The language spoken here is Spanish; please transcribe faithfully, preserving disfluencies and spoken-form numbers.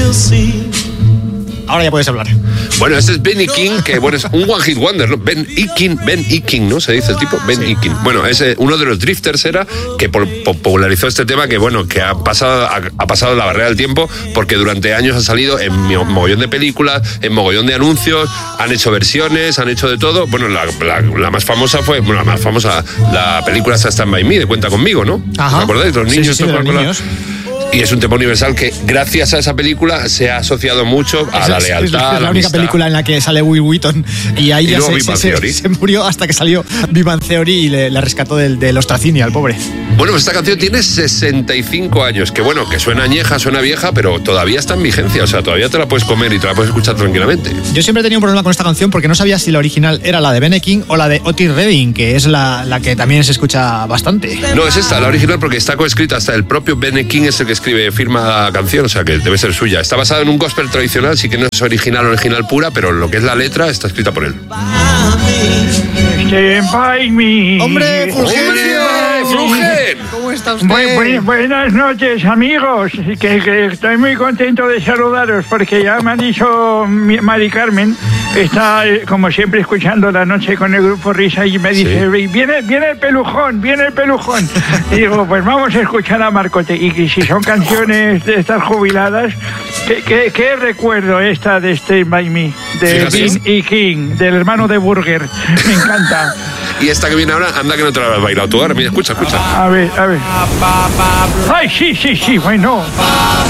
Ahora ya puedes hablar. Bueno, este es Benny King, que bueno, es un one hit wonder, ¿no? Ben Ikin, Ben Ikin, ¿no? Se dice el tipo, Ben sí. Ikin. Bueno, es eh, uno de los drifters era que por, por, popularizó este tema que, bueno, que ha pasado, ha, ha pasado la barrera del tiempo porque durante años ha salido en mogollón de películas, en mogollón de anuncios, han hecho versiones, han hecho de todo. Bueno, la, la, la más famosa fue, bueno, la más famosa, la película Stand By Me, de Cuenta Conmigo, ¿no? Ajá. ¿Os acordáis? Los niños. Sí, sí, sí, los niños. Y es un tema universal que gracias a esa película se ha asociado mucho a es, la lealtad. Es, es, es la, la única amistad. película en la que sale Will Wheaton y ahí y ya se, se, se, se murió hasta que salió Big Bang Theory y le, le rescató del, del ostracinio al pobre. Bueno, pues esta canción tiene sesenta y cinco años, que bueno, que suena añeja, suena vieja, pero todavía está en vigencia, o sea, todavía te la puedes comer y te la puedes escuchar tranquilamente. Yo siempre he tenido un problema con esta canción porque no sabía si la original era la de Benny King o la de Otis Redding, que es la, la que también se escucha bastante. No, es esta, la original, porque está coescrita, hasta el propio Benny King es el que escribe, firma la canción, o sea que debe ser suya. Está basada en un gospel tradicional, sí que no es original, original pura, pero lo que es la letra está escrita por él. Stand by me. ¡Hombre, Fulgencio! ¡Fulgen! ¿Cómo está usted? Bu- bu- buenas noches, amigos. Que, que estoy muy contento de saludaros porque ya me ha dicho mi, Mari Carmen, está como siempre escuchando La Noche con el Grupo Risa y me dice, sí. viene, viene el pelujón, viene el pelujón. Y digo, pues vamos a escuchar a Marcote. Y que si son canciones de estas jubiladas, ¿qué, qué, qué recuerdo esta de Stay By Me? De Vin y King, del hermano de Burger. Me encanta. Y esta que viene ahora, anda que no te la has bailado tú ahora. Mira, escucha, escucha. A ver, a ver. Ay, sí, sí, sí, bueno.